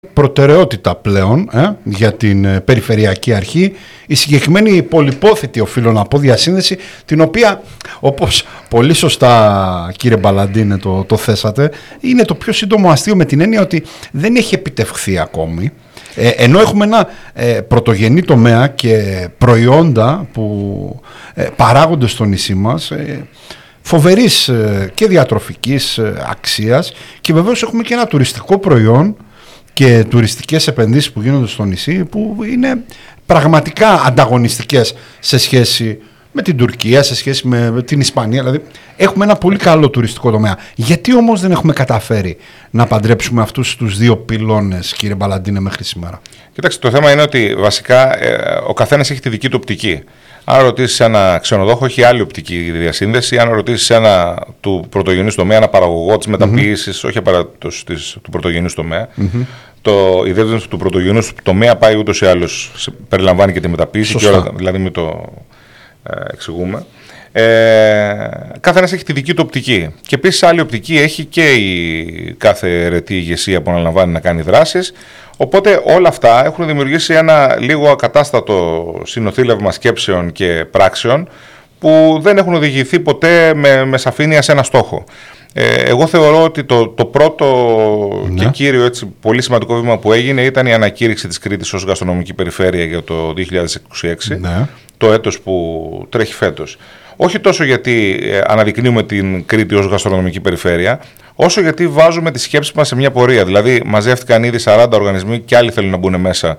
προτεραιότητα πλέον για την Περιφερειακή Αρχή, η συγκεκριμένη πολυπόθητη, οφείλω να πω, διασύνδεση, την οποία, όπως πολύ σωστά κύριε Μπαλαντίνε το θέσατε, είναι το πιο σύντομο αστείο, με την έννοια ότι δεν έχει επιτευχθεί ακόμη, ενώ έχουμε ένα πρωτογενή τομέα και προϊόντα που παράγονται στο νησί μας, φοβερής και διατροφικής αξίας, και βεβαίως έχουμε και ένα τουριστικό προϊόν και τουριστικές επενδύσεις που γίνονται στο νησί, που είναι πραγματικά ανταγωνιστικές σε σχέση με την Τουρκία, σε σχέση με την Ισπανία. Δηλαδή έχουμε ένα πολύ καλό τουριστικό τομέα. Γιατί όμως δεν έχουμε καταφέρει να παντρέψουμε αυτούς τους δύο πυλώνες, κύριε Μπαλαντίνε, μέχρι σήμερα? Κοιτάξτε, το θέμα είναι ότι βασικά ο καθένας έχει τη δική του οπτική. Αν ρωτήσει ένα ξενοδόχο, έχει άλλη οπτική διασύνδεση. Αν ρωτήσει ένα του πρωτογενούς τομέα, ένα παραγωγό της μεταποίησης, όχι απαραίτητος του πρωτογενούς τομέα. Η διεύθυνση του πρωτογενούς τομέα πάει ούτως ή άλλως, περιλαμβάνει και τη μεταποίηση, και όλα, δηλαδή μην το εξηγούμε. Καθένας έχει τη δική του οπτική. Και επίσης άλλη οπτική έχει και η κάθε αιρετή ηγεσία που αναλαμβάνει να κάνει δράσεις. Οπότε όλα αυτά έχουν δημιουργήσει ένα λίγο ακατάστατο συνοθήλευμα σκέψεων και πράξεων που δεν έχουν οδηγηθεί ποτέ με σαφήνεια σε ένα στόχο. Εγώ θεωρώ ότι το πρώτο και κύριο, έτσι, πολύ σημαντικό βήμα που έγινε ήταν η ανακήρυξη της Κρήτης ως γαστρονομική περιφέρεια για το 2026, το έτος που τρέχει φέτος. Όχι τόσο γιατί αναδεικνύουμε την Κρήτη ως γαστρονομική περιφέρεια, όσο γιατί βάζουμε τη σκέψη μας σε μια πορεία. Δηλαδή μαζεύτηκαν ήδη 40 οργανισμοί και άλλοι θέλουν να μπουν μέσα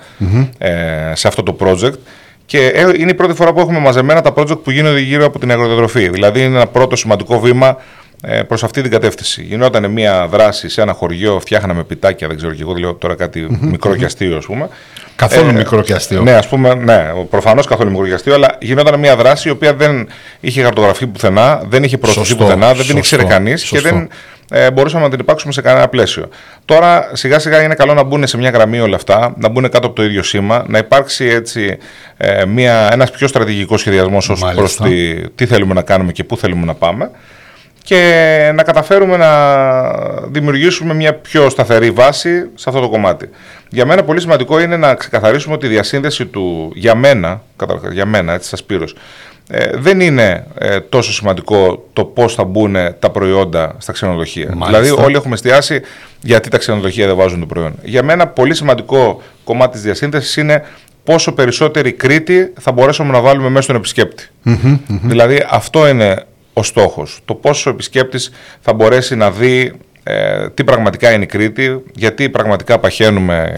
σε αυτό το project. Και είναι η πρώτη φορά που έχουμε μαζεμένα τα project που γίνονται γύρω από την αγροδιατροφή. Δηλαδή είναι ένα πρώτο σημαντικό βήμα προς αυτή την κατεύθυνση. Γινόταν μια δράση σε ένα χωριό, φτιάχναμε πιτάκια, δεν ξέρω και εγώ, λέω τώρα κάτι μικρό και αστείο, ας πούμε. Καθόλου μικρό και αστείο. Ναι, ας πούμε, ναι, προφανώς καθόλου μικρό και αστείο, αλλά γινόταν μια δράση η οποία δεν είχε χαρτογραφεί πουθενά, δεν είχε προωθηθεί πουθενά, δεν την ήξερε κανείς και δεν μπορούσαμε να την υπάρξουμε σε κανένα πλαίσιο. Τώρα σιγά σιγά είναι καλό να μπουν σε μια γραμμή όλα αυτά, να μπουν κάτω από το ίδιο σήμα, να υπάρξει έτσι ένας πιο στρατηγικός σχεδιασμός ως προς τι θέλουμε να κάνουμε και πού θέλουμε να πάμε, και να καταφέρουμε να δημιουργήσουμε μια πιο σταθερή βάση σε αυτό το κομμάτι. Για μένα πολύ σημαντικό είναι να ξεκαθαρίσουμε ότι η διασύνδεση του, για μένα, έτσι, σαν Σπύρος, δεν είναι τόσο σημαντικό το πώς θα μπουν τα προϊόντα στα ξενοδοχεία. Μάλιστα. Δηλαδή όλοι έχουμε εστιάσει γιατί τα ξενοδοχεία δεν βάζουν το προϊόν. Για μένα πολύ σημαντικό κομμάτι της διασύνδεσης είναι πόσο περισσότερη Κρήτη θα μπορέσουμε να βάλουμε μέσα στον επισκέπτη. Δηλαδή αυτό είναι ο στόχος. Το πόσο ο επισκέπτης θα μπορέσει να δει τι πραγματικά είναι η Κρήτη, γιατί πραγματικά παχαίνουμε.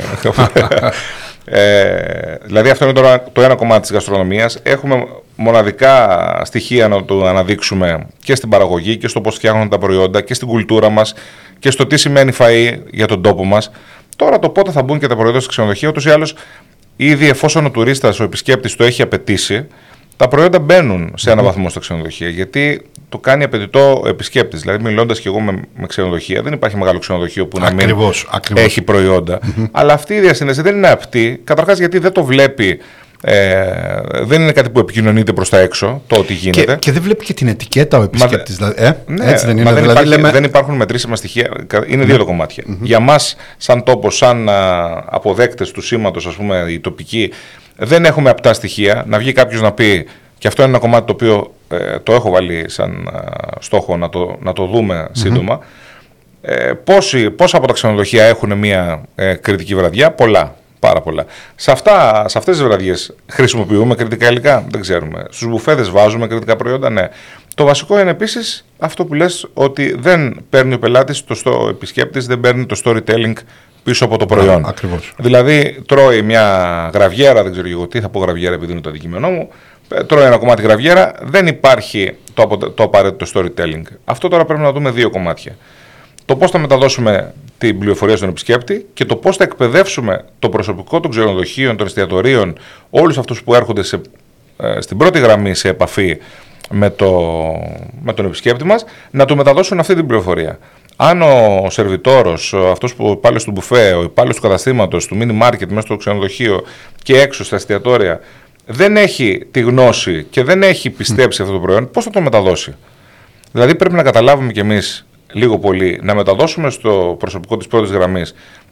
Δηλαδή αυτό είναι τώρα το ένα κομμάτι της γαστρονομίας. Έχουμε μοναδικά στοιχεία να το αναδείξουμε και στην παραγωγή και στο πώς φτιάχνουν τα προϊόντα και στην κουλτούρα μας και στο τι σημαίνει φαΐ για τον τόπο μας. Τώρα το πότε θα μπουν και τα προϊόντα στο ξενοδοχείο, ούτως ή άλλως ήδη εφόσον ο τουρίστας, ο επισκέπτης το έχει απαιτήσει, τα προϊόντα μπαίνουν σε έναν βαθμό στα ξενοδοχεία, γιατί το κάνει απαιτητό ο επισκέπτης. Δηλαδή, μιλώντας και εγώ με ξενοδοχεία, δεν υπάρχει μεγάλο ξενοδοχείο που να μην έχει προϊόντα. Αλλά αυτή η διασύνδεση δεν είναι απτή. Καταρχάς, γιατί δεν το βλέπει, δεν είναι κάτι που επικοινωνείται προς τα έξω, το ότι γίνεται. Και δεν βλέπει και την ετικέτα ο επισκέπτης. Ναι, έτσι δεν είναι. Δεν υπάρχουν μετρήσιμα στοιχεία. Είναι δύο τα κομμάτια. Για μας, σαν τόπο, σαν αποδέκτες του σήματος, ας πούμε, οι τοπικοί, δεν έχουμε απτά στοιχεία. Να βγει κάποιος να πει, και αυτό είναι ένα κομμάτι το οποίο το έχω βάλει σαν στόχο να το δούμε σύντομα, πόσα από τα ξενοδοχεία έχουν μια κριτική βραδιά? Πολλά, πάρα πολλά. Σε αυτές τις βραδιές χρησιμοποιούμε κριτικά υλικά? Δεν ξέρουμε. Στους μπουφέδες βάζουμε κριτικά προϊόντα? Ναι. Το βασικό είναι επίσης αυτό που λες, ότι δεν παίρνει ο πελάτης, ο επισκέπτης δεν παίρνει το storytelling πίσω από το προϊόν. Ακριβώς. Δηλαδή τρώει μια γραβιέρα, δεν ξέρω εγώ τι θα πω γραβιέρα επειδή είναι το αντικείμενό μου, τρώει ένα κομμάτι γραβιέρα, δεν υπάρχει το απαραίτητο storytelling. Αυτό τώρα πρέπει να δούμε δύο κομμάτια. Το πώς θα μεταδώσουμε την πληροφορία στον επισκέπτη και το πώς θα εκπαιδεύσουμε το προσωπικό των ξενοδοχείων, των εστιατορίων, όλους αυτούς που έρχονται στην πρώτη γραμμή σε επαφή με τον επισκέπτη μας, να του μεταδώσουν αυτή την πληροφορία. Αν ο σερβιτόρος, αυτός που ο υπάλληλος του μπουφέ, ο υπάλληλος του καταστήματος, του mini market μέσα στο ξενοδοχείο και έξω στα εστιατόρια δεν έχει τη γνώση και δεν έχει πιστέψει αυτό το προϊόν, πώς θα το μεταδώσει? Δηλαδή πρέπει να καταλάβουμε κι εμείς λίγο πολύ, να μεταδώσουμε στο προσωπικό της πρώτης γραμμής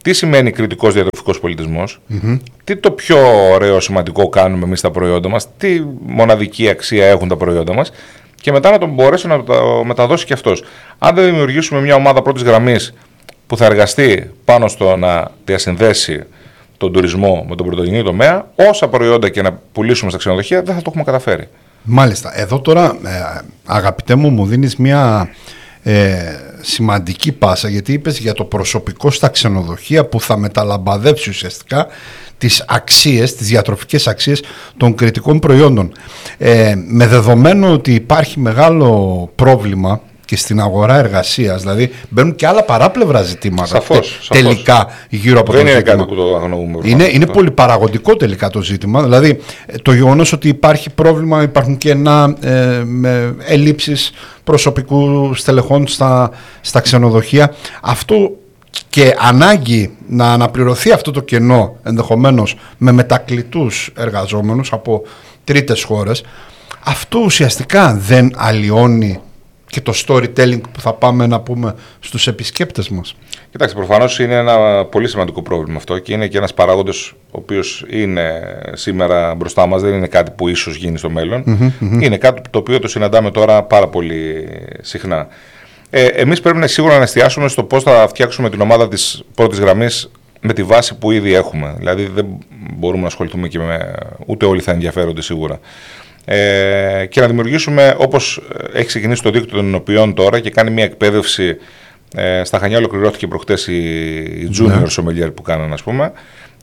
Τι σημαίνει κριτικός διατροφικός πολιτισμός, τι το πιο ωραίο σημαντικό κάνουμε εμείς στα προϊόντα μας, τι μοναδική αξία έχουν τα προϊόντα μας και μετά να τον μπορέσει να το μεταδώσει και αυτός. Αν δεν δημιουργήσουμε μια ομάδα πρώτης γραμμής που θα εργαστεί πάνω στο να διασυνδέσει τον τουρισμό με τον πρωτογενή τομέα, όσα προϊόντα και να πουλήσουμε στα ξενοδοχεία δεν θα το έχουμε καταφέρει. Μάλιστα. Εδώ τώρα, αγαπητέ μου δίνεις μια σημαντική πάσα, γιατί είπες για το προσωπικό στα ξενοδοχεία που θα μεταλαμπαδεύσει ουσιαστικά τις αξίες, τις διατροφικές αξίες των κριτικών προϊόντων. Με δεδομένο ότι υπάρχει μεγάλο πρόβλημα και στην αγορά εργασίας, δηλαδή μπαίνουν και άλλα παράπλευρα ζητήματα. Σαφώς. Τελικά γύρω από δεν το ζήτημα. Δεν είναι κάτι που το αγνοούμε. Είναι πολυπαραγωγικό τελικά το ζήτημα. Δηλαδή το γεγονός ότι υπάρχει πρόβλημα, υπάρχουν κενά με ελλείψεις προσωπικού στελεχών στα ξενοδοχεία. Αυτό και ανάγκη να αναπληρωθεί αυτό το κενό ενδεχομένως με μετακλητούς εργαζόμενους από τρίτες χώρες, αυτό ουσιαστικά δεν αλλοιώνει και το storytelling που θα πάμε να πούμε στους επισκέπτες μας. Κοιτάξτε, προφανώς είναι ένα πολύ σημαντικό πρόβλημα αυτό και είναι και ένας παράγοντας ο οποίος είναι σήμερα μπροστά μας, δεν είναι κάτι που ίσως γίνει στο μέλλον. Είναι κάτι το οποίο το συναντάμε τώρα πάρα πολύ συχνά. Εμείς πρέπει σίγουρα να εστιάσουμε στο πώς θα φτιάξουμε την ομάδα της πρώτης γραμμής με τη βάση που ήδη έχουμε. Δηλαδή δεν μπορούμε να ασχοληθούμε και ούτε όλοι θα ενδιαφέρονται σίγουρα. Και να δημιουργήσουμε, όπως έχει ξεκινήσει το δίκτυο των εινοποιών τώρα και κάνει μια εκπαίδευση. Στα Χανιά ολοκληρώθηκε προχτές η junior sommelier που κάνανε, ας πούμε,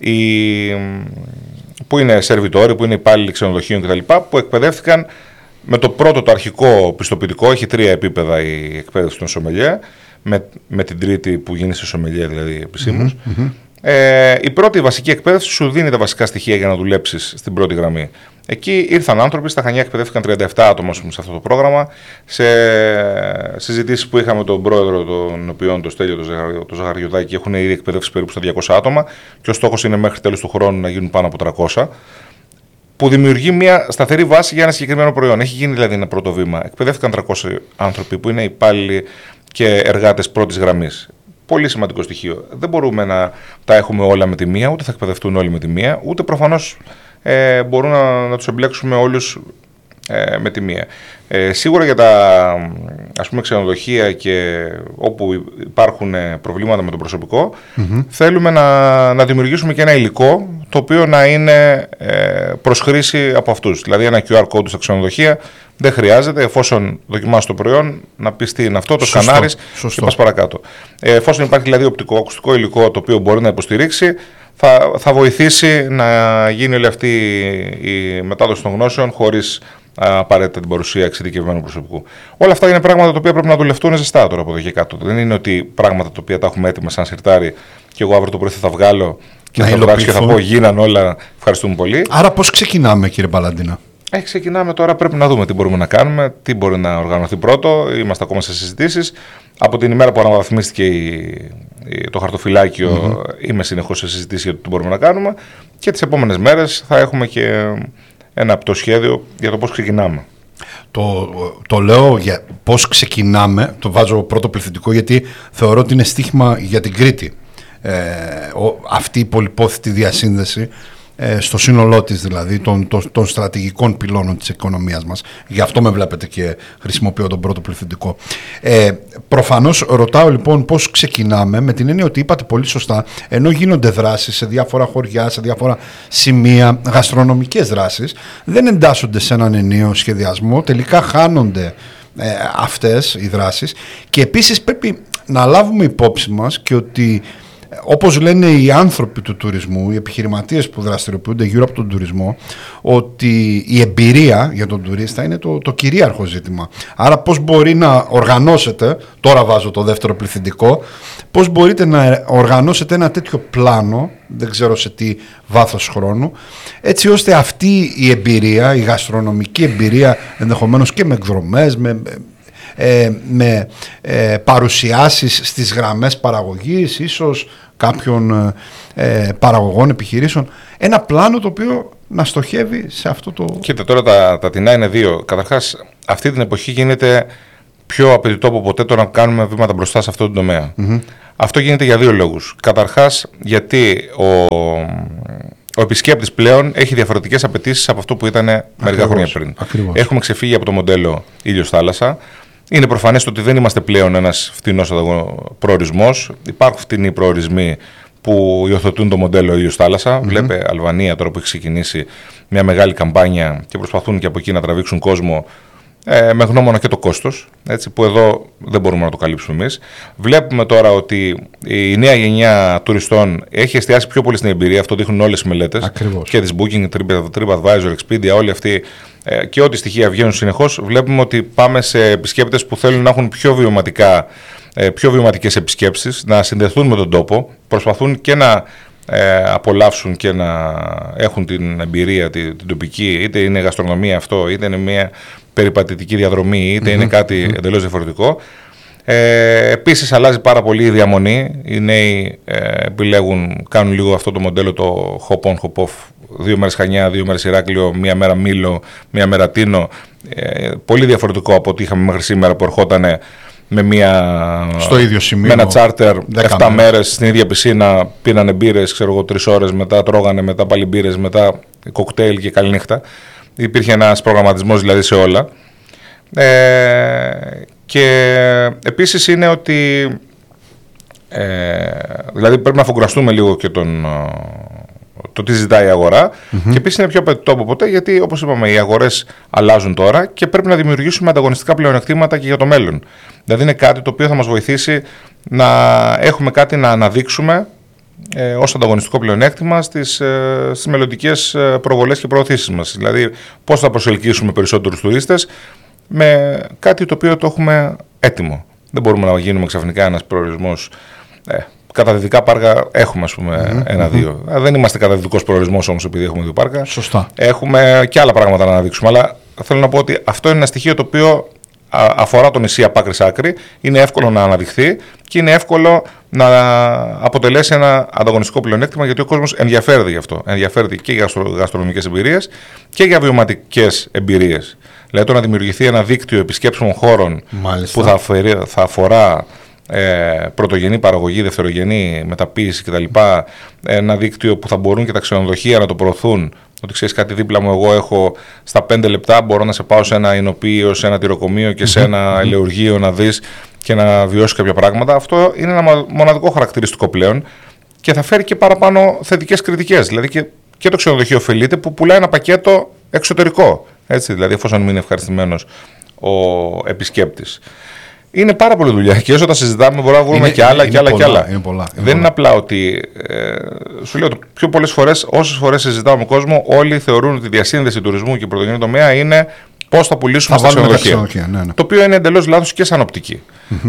που είναι σερβιτόροι, που είναι υπάλληλοι ξενοδοχείων κτλ. Που εκπαιδεύτηκαν με το πρώτο, το αρχικό πιστοποιητικό. Έχει 3 επίπεδα η εκπαίδευση των sommelier, με την τρίτη που γίνει σε sommelier, δηλαδή επισήμως. Η πρώτη βασική εκπαίδευση σου δίνει τα βασικά στοιχεία για να δουλέψεις στην πρώτη γραμμή. Εκεί ήρθαν άνθρωποι, στα Χανιά εκπαιδεύτηκαν 37 άτομα σε αυτό το πρόγραμμα. Σε συζητήσεις που είχαμε τον πρόεδρο των οποίων, το Στέλιο, το Ζαχαριουδάκη, έχουν ήδη εκπαιδεύσει περίπου στα 200 άτομα και ο στόχος είναι μέχρι τέλος του χρόνου να γίνουν πάνω από 300. Που δημιουργεί μια σταθερή βάση για ένα συγκεκριμένο προϊόν. Έχει γίνει δηλαδή ένα πρώτο βήμα. Εκπαιδεύτηκαν 300 άνθρωποι που είναι υπάλληλοι και εργάτες πρώτης γραμμής. Πολύ σημαντικό στοιχείο. Δεν μπορούμε να τα έχουμε όλα με τη μία, ούτε θα εκπαιδευτούν όλοι με τη μία, ούτε προφανώς μπορούμε να τους εμπλέξουμε όλους με τη μία. Σίγουρα για τα ξενοδοχεία και όπου υπάρχουν προβλήματα με το προσωπικό, θέλουμε να δημιουργήσουμε και ένα υλικό το οποίο να είναι προς χρήση από αυτούς. Δηλαδή ένα QR code στα ξενοδοχεία δεν χρειάζεται, εφόσον δοκιμάσεις το προϊόν, να πεις τι είναι αυτό, το σκανάρεις και πας παρακάτω. Εφόσον υπάρχει δηλαδή οπτικό-ακουστικό υλικό το οποίο μπορεί να υποστηρίξει, θα βοηθήσει να γίνει όλη αυτή η μετάδοση των γνώσεων χωρίς απαραίτητα την παρουσία εξειδικευμένου προσωπικού. Όλα αυτά είναι πράγματα τα οποία πρέπει να δουλευτούν ζεστά τώρα από εδώ και κάτω. Δεν είναι ότι πράγματα τα οποία τα έχουμε έτοιμα σαν σιρτάρι και εγώ αύριο το πρωί θα τα βγάλω και θα το και θα πω γίναν όλα. Ευχαριστούμε πολύ. Άρα πώς ξεκινάμε, κύριε Μπαλαντίνα? Ξεκινάμε τώρα, πρέπει να δούμε τι μπορούμε να κάνουμε, τι μπορεί να οργανωθεί πρώτο. Είμαστε ακόμα σε συζητήσεις. Από την ημέρα που αναβαθμίστηκε το χαρτοφυλάκιο, είμαι συνεχώς σε συζητήσεις για το τι μπορούμε να κάνουμε και τις επόμενες μέρες θα έχουμε και ένα απτό σχέδιο για το πώς ξεκινάμε. Το λέω για πώς ξεκινάμε, το βάζω πρώτο πληθυντικό γιατί θεωρώ ότι είναι στοίχημα για την Κρήτη. Αυτή η πολυπόθητη διασύνδεση στο σύνολό της, δηλαδή των στρατηγικών πυλώνων της οικονομίας μας. Γι' αυτό με βλέπετε και χρησιμοποιώ τον πρώτο πληθυντικό. Προφανώς ρωτάω λοιπόν πώς ξεκινάμε, με την έννοια ότι είπατε πολύ σωστά, ενώ γίνονται δράσεις σε διάφορα χωριά, σε διάφορα σημεία, γαστρονομικές δράσεις, δεν εντάσσονται σε έναν ενιαίο σχεδιασμό, τελικά χάνονται αυτές οι δράσεις και επίσης πρέπει να λάβουμε υπόψη μας και ότι, όπως λένε οι άνθρωποι του τουρισμού, οι επιχειρηματίες που δραστηριοποιούνται γύρω από τον τουρισμό, ότι η εμπειρία για τον τουρίστα είναι το κυρίαρχο ζήτημα. Άρα πώς μπορεί να οργανώσετε, τώρα βάζω το δεύτερο πληθυντικό, πώς μπορείτε να οργανώσετε ένα τέτοιο πλάνο, δεν ξέρω σε τι βάθος χρόνου, έτσι ώστε αυτή η εμπειρία, η γαστρονομική εμπειρία, ενδεχομένως και με εκδρομές, με παρουσιάσεις στις γραμμές παραγωγής, ίσως κάποιων παραγωγών επιχειρήσεων, ένα πλάνο το οποίο να στοχεύει σε αυτό το... Κοίτα, τώρα τα τεινά είναι δύο. Καταρχάς, αυτή την εποχή γίνεται πιο απαιτητό από ποτέ το να κάνουμε βήματα μπροστά σε αυτό το τομέα. Αυτό γίνεται για δύο λόγους. Καταρχάς, γιατί ο επισκέπτης πλέον έχει διαφορετικές απαιτήσεις από αυτό που ήταν μερικά χρόνια πριν. Ακριβώς. Έχουμε ξεφύγει από το μοντέλο ήλιος-θάλασσα. Είναι προφανές ότι δεν είμαστε πλέον ένας φτηνός προορισμός. Υπάρχουν φτηνοί προορισμοί που υιοθετούν το μοντέλο ήλιος-θάλασσα. Βλέπε Αλβανία τώρα που έχει ξεκινήσει μια μεγάλη καμπάνια και προσπαθούν και από εκεί να τραβήξουν κόσμο. Με γνώμονα και το κόστος, έτσι, που εδώ δεν μπορούμε να το καλύψουμε εμείς. Βλέπουμε τώρα ότι η νέα γενιά τουριστών έχει εστιάσει πιο πολύ στην εμπειρία, αυτό δείχνουν όλες οι μελέτες. Ακριβώς. Και της Booking, TripAdvisor, Expedia, όλοι αυτοί και ό,τι στοιχεία βγαίνουν συνεχώς. Βλέπουμε ότι πάμε σε επισκέπτες που θέλουν να έχουν πιο βιωματικές επισκέψεις, να συνδεθούν με τον τόπο, προσπαθούν και να απολαύσουν και να έχουν την εμπειρία την τοπική, είτε είναι γαστρονομία αυτό, είτε είναι μια περιπατητική διαδρομή, είτε είναι κάτι εντελώς διαφορετικό. Επίσης αλλάζει πάρα πολύ η διαμονή. Οι νέοι επιλέγουν, κάνουν λίγο αυτό το μοντέλο το hop on, hop off. 2 μέρες Χανιά, 2 μέρες Ηράκλειο, 1 μέρα Μήλο, 1 μέρα Τίνο. Πολύ διαφορετικό από ό,τι είχαμε μέχρι σήμερα που ερχόταν στο ίδιο σημείο, με ένα τσάρτερ 7 μέρες στην ίδια πισίνα, πίνανε μπύρες, 3 ώρες, μετά τρώγανε, μετά πάλι μπύρες, μετά κοκτέιλ και καληνύχτα. Υπήρχε ένας προγραμματισμός δηλαδή σε όλα. Και επίσης είναι ότι δηλαδή πρέπει να αφογκραστούμε λίγο και το τι ζητάει η αγορά. Και επίσης είναι πιο απαιτητό από ποτέ, γιατί όπως είπαμε οι αγορές αλλάζουν τώρα και πρέπει να δημιουργήσουμε ανταγωνιστικά πλεονεκτήματα και για το μέλλον. Δηλαδή είναι κάτι το οποίο θα μας βοηθήσει να έχουμε κάτι να αναδείξουμε ως ανταγωνιστικό πλεονέκτημα στις μελλοντικές προβολές και προωθήσεις μας. Δηλαδή πώς θα προσελκύσουμε περισσότερους τουρίστες με κάτι το οποίο το έχουμε έτοιμο. Δεν μπορούμε να γίνουμε ξαφνικά ένας προορισμός. Κατά δυτικά πάρκα έχουμε, ας πούμε, 1-2. Δεν είμαστε κατά δυτικός προορισμός όμως επειδή έχουμε 2 πάρκα. Σωστά. Έχουμε και άλλα πράγματα να αναδείξουμε. Αλλά θέλω να πω ότι αυτό είναι ένα στοιχείο το οποίο αφορά το νησί από άκρη σ' άκρη. Είναι εύκολο να αναδειχθεί και είναι εύκολο να αποτελέσει ένα ανταγωνιστικό πλεονέκτημα, γιατί ο κόσμος ενδιαφέρεται γι' αυτό. Ενδιαφέρεται και για γαστρονομικές εμπειρίες και για βιωματικές εμπειρίες. Δηλαδή το να δημιουργηθεί ένα δίκτυο επισκέψιμων χώρων που θα αφορά πρωτογενή παραγωγή, δευτερογενή μεταποίηση κτλ. Ένα δίκτυο που θα μπορούν και τα ξενοδοχεία να το προωθούν. Ότι ξέρεις κάτι, δίπλα μου εγώ έχω στα 5 λεπτά μπορώ να σε πάω σε ένα εινοποιείο, σε ένα τυροκομείο και σε ένα ελαιουργείο να δεις και να βιώσεις κάποια πράγματα. Αυτό είναι ένα μοναδικό χαρακτηριστικό πλέον και θα φέρει και παραπάνω θετικές κριτικές. Δηλαδή και το ξενοδοχείο ωφελείται που πουλάει ένα πακέτο εξωτερικό. Έτσι, δηλαδή εφόσον μην είναι ευχαριστημένος ο επισκέπτης. Είναι πάρα πολλή δουλειά και όσο τα συζητάμε μπορούμε να βρούμε και άλλα και άλλα και άλλα. Δεν είναι απλά ότι. Σου λέω πιο πολλές φορές, όσες φορές συζητάω με κόσμο, όλοι θεωρούν ότι η διασύνδεση τουρισμού και πρωτογενή τομέα είναι πώς θα πουλήσουμε στα ξενοδοχεία. Ναι. Το οποίο είναι εντελώς λάθος και σαν οπτική.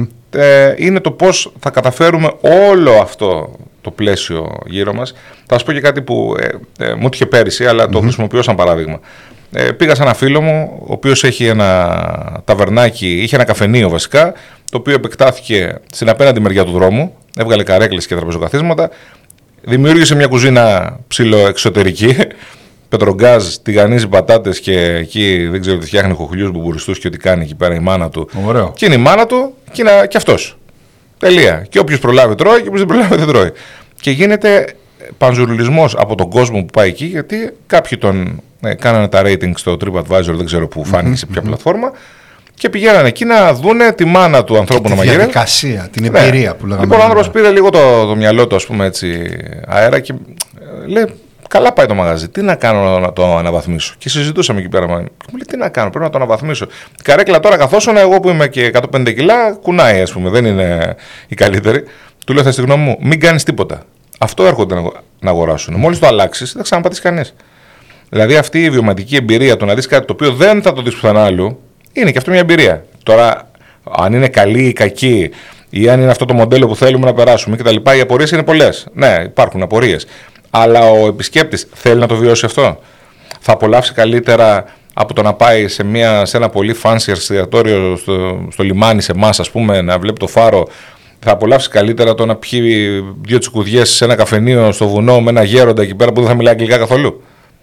Είναι το πώς θα καταφέρουμε όλο αυτό το πλαίσιο γύρω μας. Θα σας πω και κάτι που μου έτυχε πέρυσι, αλλά το χρησιμοποιώ σαν παράδειγμα. Πήγα σε ένα φίλο μου, ο οποίος έχει ένα ταβερνάκι, είχε ένα καφενείο βασικά, το οποίο επεκτάθηκε στην απέναντι μεριά του δρόμου, έβγαλε καρέκλες και τραπεζοκαθίσματα, δημιούργησε μια κουζίνα ψιλοεξωτερική, πετρογκάζ, τηγανίζει πατάτες και εκεί δεν ξέρω τι φτιάχνει, χοχλιούς, μπουμπουριστούς και ό,τι κάνει εκεί πέρα η μάνα του. Ωραίο. Και είναι η μάνα του και αυτός. Τελεία. Και όποιος προλάβει τρώει και όποιος δεν προλάβει δεν τρώει. Και γίνεται πανζουρλισμός από τον κόσμο που πάει εκεί, γιατί κάποιοι τον κάνανε τα rating στο TripAdvisor, δεν ξέρω που φάνηκε σε ποια πλατφόρμα, και πηγαίνανε εκεί να δούνε τη μάνα του ανθρώπου να μαγειρεύει. Τη διαδικασία, την εμπειρία που λέγαμε. Λοιπόν, ο άνθρωπος πήρε λίγο το μυαλό του, ας πούμε, έτσι, αέρα και λέει: καλά πάει το μαγαζί. Τι να κάνω να το αναβαθμίσω. Και συζητούσαμε εκεί πέρα. Και μου λέει: τι να κάνω, πρέπει να το αναβαθμίσω. Η καρέκλα τώρα καθόσον, εγώ που είμαι και 150 κιλά, κουνάει, ας πούμε, δεν είναι η καλύτερη. Του λέω: θα στη γνώμη μου, μην κάνεις τίποτα. Αυτό έρχονται να αγοράσουν. Μόλις το αλλάξεις, δεν θα ξαναπατήσει κανείς. Δηλαδή αυτή η βιωματική εμπειρία, το να δεις κάτι το οποίο δεν θα το δεις πουθενά άλλου, είναι και αυτό μια εμπειρία. Τώρα, αν είναι καλή ή κακή, ή αν είναι αυτό το μοντέλο που θέλουμε να περάσουμε κτλ., οι απορίες είναι πολλές. Ναι, υπάρχουν απορίες. Αλλά ο επισκέπτης θέλει να το βιώσει αυτό. Θα απολαύσει καλύτερα από το να πάει σε ένα πολύ fancy εστιατόριο στο λιμάνι, σε εμάς, ας πούμε, να βλέπει το φάρο. Θα απολαύσει καλύτερα το να πιει 2 τσικουδιές σε ένα καφενείο στο βουνό με ένα γέροντα εκεί πέρα που δεν θα μιλάει αγγλικά καθόλου.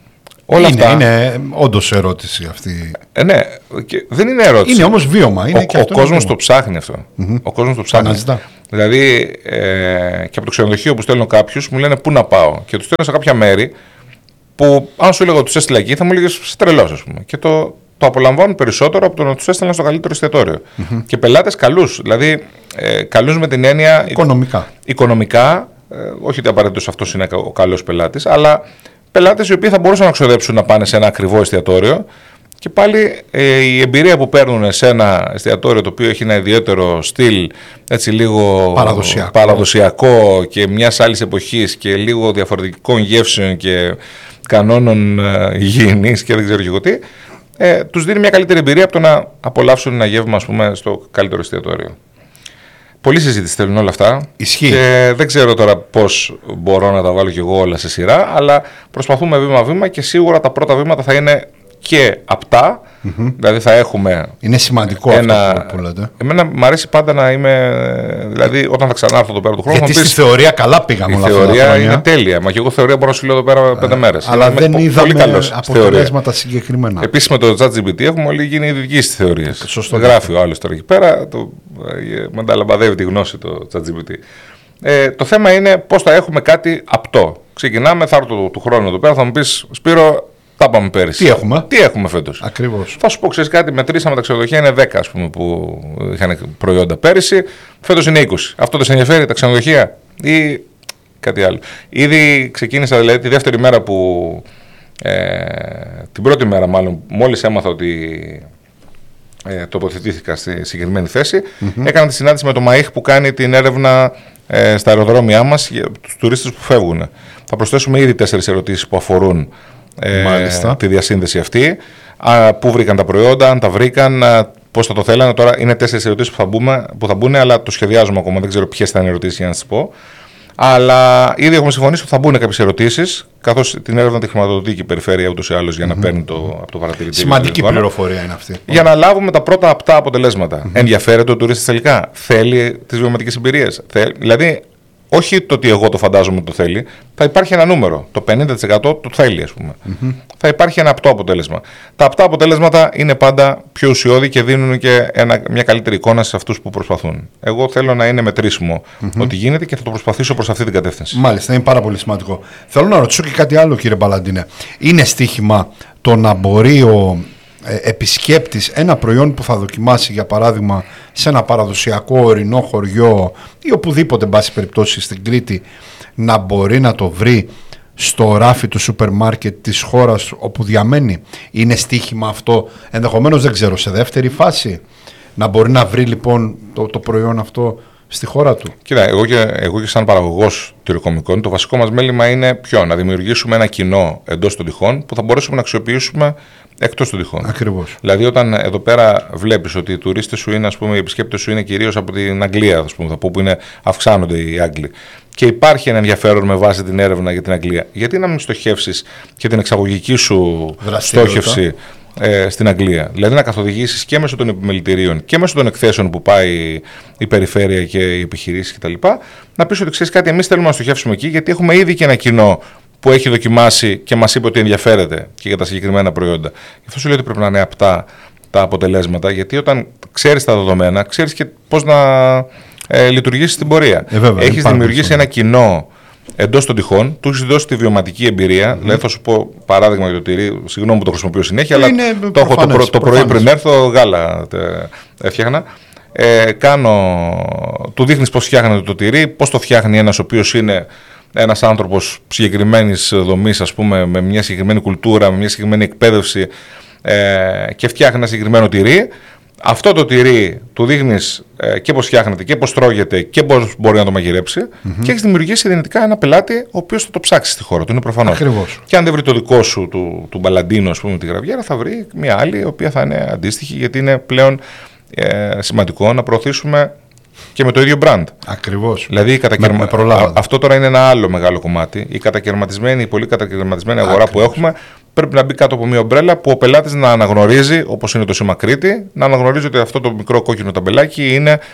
Όλα αυτά. Είναι όντως ερώτηση αυτή. Ναι, και δεν είναι ερώτηση. Είναι όμως βίωμα. Είναι ο κόσμος το ψάχνει αυτό. Ο κόσμος το ψάχνει. Αναζητά. Δηλαδή, και από το ξενοδοχείο που στέλνω κάποιους μου λένε πού να πάω. Και τους στέλνω σε κάποια μέρη που, αν σου έλεγα ότι τους έστειλα εκεί, θα μου έλεγες σε τρελός, ας πούμε. Και το απολαμβάνουν περισσότερο από το να τους έστελνα στο καλύτερο εστιατόριο. Και πελάτες καλούς. Δηλαδή, καλούς με την έννοια. Οικονομικά. Όχι ότι απαραίτητος αυτός είναι ο καλός πελάτης, αλλά πελάτες οι οποίοι θα μπορούσαν να ξοδέψουν να πάνε σε ένα ακριβό εστιατόριο. Και πάλι η εμπειρία που παίρνουν σε ένα εστιατόριο το οποίο έχει ένα ιδιαίτερο στυλ, έτσι λίγο παραδοσιακό και μιας άλλης εποχής και λίγο διαφορετικών γεύσεων και κανόνων υγιεινής και δεν ξέρω εγώ τι, τους δίνει μια καλύτερη εμπειρία από το να απολαύσουν ένα γεύμα, ας πούμε, στο καλύτερο εστιατόριο. Πολλή συζήτηση θέλουν όλα αυτά. Ισχύει. Και δεν ξέρω τώρα πώς μπορώ να τα βάλω κι εγώ όλα σε σειρά, αλλά προσπαθούμε βήμα-βήμα και σίγουρα τα πρώτα βήματα θα είναι και απτά. Δηλαδή θα έχουμε. Είναι σημαντικό αυτό που λέτε. Εμένα μου αρέσει πάντα να είμαι. Δηλαδή, όταν θα ξανάρθω εδώ πέρα του χρόνου. Γιατί στη θεωρία καλά πήγαμε όλα αυτά. Η θεωρία είναι τέλεια. Μα και εγώ θεωρία μπορώ να σου λέω εδώ πέρα 5 μέρες. Αλλά δεν είδαμε αποτελέσματα συγκεκριμένα. Επίσης με το ChatGPT έχουμε όλοι γίνει ειδικοί στις θεωρίες. Σωστό. Γράφει ο άλλος τώρα εκεί πέρα. Μεταλαμπαδεύει τη γνώση το ChatGPT. Το θέμα είναι πώς θα έχουμε κάτι απτό. Ξεκινάμε, θα έρθω του χρόνου εδώ πέρα, θα μου πεις Σπύρο. Τα πάμε πέρυσι. Τι έχουμε φέτος. Ακριβώς. Θα σου πω, ξέρεις κάτι, μετρήσαμε τα ξενοδοχεία, είναι 10 ας πούμε που είχαν προϊόντα πέρυσι. Φέτος είναι 20. Αυτό δεν σε ενδιαφέρει, τα ξενοδοχεία ή κάτι άλλο. Ήδη ξεκίνησα δηλαδή τη δεύτερη μέρα που. Την πρώτη μέρα μάλλον, μόλις έμαθα ότι τοποθετήθηκα στη συγκεκριμένη θέση, έκανα τη συνάντηση με το ΜΑΙΧ που κάνει την έρευνα στα αεροδρόμια μας για τους τουρίστες που φεύγουν. Θα προσθέσουμε ήδη 4 ερωτήσεις που αφορούν τη διασύνδεση αυτή. Πού βρήκαν τα προϊόντα, αν τα βρήκαν, πώς θα το θέλανε. Τώρα είναι 4 ερωτήσεις που θα μπουν, αλλά το σχεδιάζουμε ακόμα. Δεν ξέρω ποιες θα είναι ερωτήσεις για να σας πω. Αλλά ήδη έχουμε συμφωνήσει ότι θα μπουν κάποιες ερωτήσεις, καθώς την έρευνα τη χρηματοδοτεί και η περιφέρεια ούτως ή άλλως για να παίρνει από το παρατηρητήριο. Σημαντική πληροφορία είναι αυτή. Για να λάβουμε τα πρώτα απτά αποτελέσματα. Ενδιαφέρεται ο τουρίστης τελικά, θέλει τις βιωματικές εμπειρίες. Δηλαδή, όχι το ότι εγώ το φαντάζομαι το θέλει, θα υπάρχει ένα νούμερο. Το 50% το θέλει, ας πούμε. Θα υπάρχει ένα απτό αποτέλεσμα. Τα απτά αποτελέσματα είναι πάντα πιο ουσιώδη και δίνουν και μια καλύτερη εικόνα σε αυτούς που προσπαθούν. Εγώ θέλω να είναι μετρήσιμο ότι γίνεται και θα το προσπαθήσω προς αυτή την κατεύθυνση. Μάλιστα, είναι πάρα πολύ σημαντικό. Θέλω να ρωτήσω και κάτι άλλο, κύριε Μπαλαντίνε. Είναι στοίχημα το να μπορεί ο επισκέπτης ένα προϊόν που θα δοκιμάσει, για παράδειγμα, σε ένα παραδοσιακό ορεινό χωριό ή οπουδήποτε, εν πάση περιπτώσει, στην Κρήτη, να μπορεί να το βρει στο ράφι του σούπερ μάρκετ της χώρας όπου διαμένει? Είναι στοίχημα αυτό, ενδεχομένως, δεν ξέρω, σε δεύτερη φάση, να μπορεί να βρει λοιπόν το προϊόν αυτό στη χώρα του? Κοίτα, εγώ και σαν παραγωγός τυροκομικών, το βασικό μας μέλημα είναι να δημιουργήσουμε ένα κοινό εντός των τυχών που θα μπορέσουμε να αξιοποιήσουμε εκτός των τυχών. Ακριβώς. Δηλαδή, όταν εδώ πέρα βλέπεις ότι οι τουρίστες σου είναι, ας πούμε, οι επισκέπτες σου είναι κυρίως από την Αγγλία, ας πούμε, θα πω, που αυξάνονται οι Άγγλοι, και υπάρχει ένα ενδιαφέρον με βάση την έρευνα για την Αγγλία, γιατί να μην στοχεύσεις και την εξαγωγική σου στόχευση στην Αγγλία? Δηλαδή, να καθοδηγήσεις και μέσω των επιμελητηρίων και μέσω των εκθέσεων που πάει η περιφέρεια και οι επιχειρήσεις κτλ. Να πεις ότι ξέρεις κάτι, εμείς θέλουμε να στοχεύσουμε εκεί, γιατί έχουμε ήδη και ένα κοινό που έχει δοκιμάσει και μας είπε ότι ενδιαφέρεται και για τα συγκεκριμένα προϊόντα. Γι' αυτό σου λέω ότι πρέπει να είναι απτά τα αποτελέσματα, γιατί όταν ξέρεις τα δεδομένα, ξέρεις και πώς να λειτουργήσεις την πορεία. Έχεις δημιουργήσει ένα κοινό εντός των τυχών, του έχεις δώσει τη βιωματική εμπειρία. Δηλαδή, θα σου πω παράδειγμα για το τυρί, συγγνώμη που το χρησιμοποιώ συνέχεια, αλλά το έχω το πρωί πριν έρθω, γάλα έφτιαχνα. Του δείχνεις πώς φτιάχνεται το τυρί, πώς το φτιάχνει ένας ο οποίος είναι ένας άνθρωπος συγκεκριμένης δομής, ας πούμε, με μια συγκεκριμένη κουλτούρα, με μια συγκεκριμένη εκπαίδευση, και φτιάχνει ένα συγκεκριμένο τυρί. Αυτό το τυρί του δείχνεις και πώς φτιάχνεται και πώς τρώγεται και πώς μπορεί να το μαγειρέψει, και έχεις δημιουργήσει δυνητικά ένα πελάτη ο οποίος θα το ψάξει στη χώρα του. Είναι προφανώς. Ακριβώς. Και αν δεν βρει το δικό σου του Μπαλαντίνο, ας πούμε, τη γραβιέρα, θα βρει μια άλλη η οποία θα είναι αντίστοιχη, γιατί είναι πλέον σημαντικό να προωθήσουμε και με το ίδιο brand. Ακριβώς. Δηλαδή, αυτό τώρα είναι ένα άλλο μεγάλο κομμάτι. Η πολύ κατακαιρματισμένη αγορά που έχουμε πρέπει να μπει κάτω από μια ομπρέλα που ο πελάτης να αναγνωρίζει, όπως είναι το σήμα Κρήτη, να αναγνωρίζει ότι αυτό το μικρό κόκκινο ταμπελάκι είναι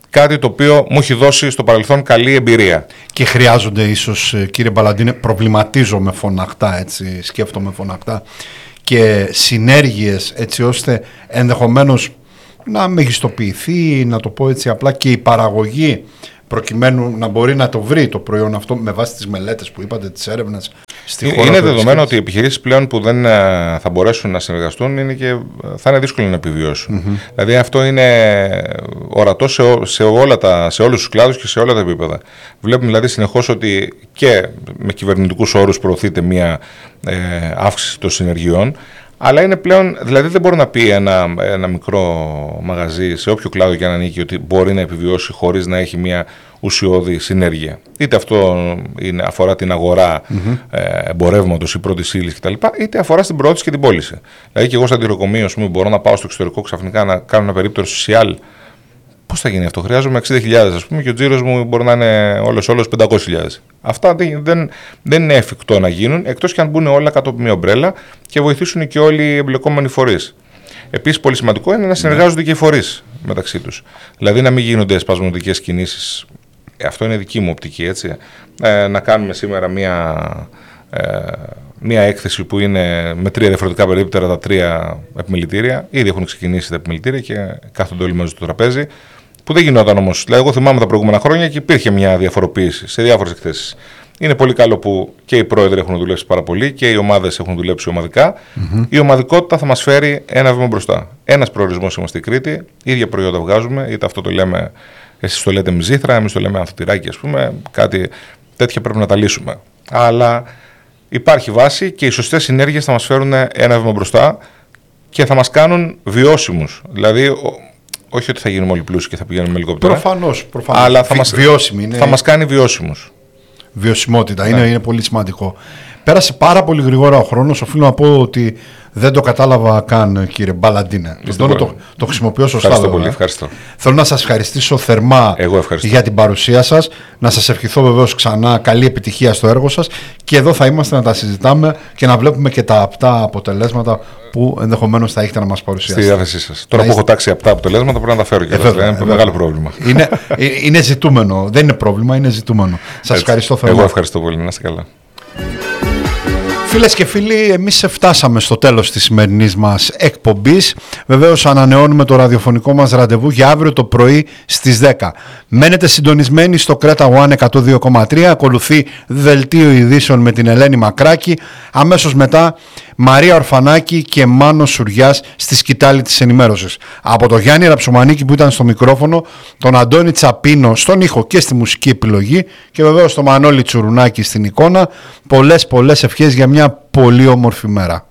κάτι το οποίο μου έχει δώσει στο παρελθόν καλή εμπειρία. Και χρειάζονται ίσως, κύριε Μπαλαντίνε, προβληματίζομαι φωναχτά, έτσι, σκέφτομαι φωναχτά, και συνέργειες έτσι ώστε ενδεχομένως να μεγιστοποιηθεί, να το πω έτσι απλά, και η παραγωγή, προκειμένου να μπορεί να το βρει το προϊόν αυτό με βάση τις μελέτες που είπατε, τις έρευνες στη χώρα. Είναι δεδομένο ότι οι επιχειρήσεις πλέον που δεν θα μπορέσουν να συνεργαστούν θα είναι δύσκολο να επιβιώσουν. Δηλαδή αυτό είναι ορατό σε όλους τους κλάδους και σε όλα τα επίπεδα. Βλέπουμε δηλαδή συνεχώς ότι και με κυβερνητικούς όρους προωθείται μια αύξηση των συνεργειών. Αλλά είναι πλέον, δηλαδή δεν μπορεί να πει ένα μικρό μαγαζί σε όποιο κλάδο και αν ανήκει ότι μπορεί να επιβιώσει χωρίς να έχει μια ουσιώδη συνέργεια. Είτε αυτό αφορά την αγορά εμπορεύματος ή πρώτης ύλης κτλ., είτε αφορά στην προώθηση και την πώληση. Δηλαδή και εγώ σαν αντιρροκομείο μπορώ να πάω στο εξωτερικό ξαφνικά να κάνω ένα περίπτωση σοσιάλ. Πώς θα γίνει αυτό? Χρειάζομαι 60.000 ας πούμε και ο τζίρος μου μπορεί να είναι όλος 500.000. Αυτά δεν είναι εφικτό να γίνουν, εκτός και αν μπουν όλα κάτω από μια ομπρέλα και βοηθήσουν και όλοι οι εμπλεκόμενοι φορείς. Επίσης, πολύ σημαντικό είναι να συνεργάζονται και οι φορείς μεταξύ τους. Δηλαδή να μην γίνονται σπασμωδικές κινήσεις. Αυτό είναι δική μου οπτική, έτσι. Να κάνουμε σήμερα μια έκθεση που είναι με 3 διαφορετικά περίπτερα τα 3 επιμελητήρια. Ήδη έχουν ξεκινήσει τα επιμελητήρια και κάθονται όλοι μαζί στο τραπέζι. Που δεν γινόταν όμως. Δηλαδή, εγώ θυμάμαι τα προηγούμενα χρόνια και υπήρχε μια διαφοροποίηση σε διάφορες εκθέσεις. Είναι πολύ καλό που και οι πρόεδροι έχουν δουλέψει πάρα πολύ και οι ομάδες έχουν δουλέψει ομαδικά. Η ομαδικότητα θα μας φέρει ένα βήμα μπροστά. Ένας προορισμός είμαστε η Κρήτη, ίδια προϊόντα βγάζουμε, είτε αυτό το λέμε, εσείς το λέτε μυζήθρα, εμείς το λέμε ανθοτυράκι, ας πούμε, κάτι τέτοια πρέπει να τα λύσουμε. Αλλά υπάρχει βάση και οι σωστές συνέργειες θα μας φέρουν ένα βήμα μπροστά και θα μας κάνουν βιώσιμους. Δηλαδή, όχι ότι θα γίνουμε όλοι πλούσιοι και θα πηγαίνουμε με ελικόπτερα. Προφανώς. Αλλά θα μας κάνει βιώσιμους. Βιωσιμότητα είναι πολύ σημαντικό. Πέρασε πάρα πολύ γρήγορα ο χρόνος. Οφείλω να πω ότι δεν το κατάλαβα καν, κύριε Μπαλαντίνε. Το χρησιμοποιώ σωστά. Ευχαριστώ πολύ. Ευχαριστώ. Θέλω να σας ευχαριστήσω θερμά για την παρουσία σας. Να σας ευχηθώ βεβαίως ξανά καλή επιτυχία στο έργο σας. Και εδώ θα είμαστε να τα συζητάμε και να βλέπουμε και τα απτά αποτελέσματα που ενδεχομένως θα έχετε να μας παρουσιάσετε. Στη διάθεσή σας. Τώρα που έχω τάξει απτά αποτελέσματα πρέπει να τα φέρω και είναι μεγάλο πρόβλημα. Είναι ζητούμενο. Δεν είναι πρόβλημα, είναι ζητούμενο. Σας ευχαριστώ θερμά. Εγώ ευχαριστώ πολύ. Να είστε καλά. Φίλες και φίλοι, εμείς φτάσαμε στο τέλος της σημερινής μας εκπομπής. Βεβαίως ανανεώνουμε το ραδιοφωνικό μας ραντεβού για αύριο το πρωί στις 10. Μένετε συντονισμένοι στο Κρέτα One 102,3. Ακολουθεί δελτίο ειδήσεων με την Ελένη Μακράκη. Αμέσως μετά Μαρία Ορφανάκη και Μάνος Σουριάς στη σκητάλη της ενημέρωσης. Από τον Γιάννη Ραψομανίκη που ήταν στο μικρόφωνο, τον Αντώνη Τσαπίνο στον ήχο και στη μουσική επιλογή και βεβαίως τον Μανώλη Τσουρουνάκη στην εικόνα. Πολλές ευχές για μια πολύ όμορφη μέρα.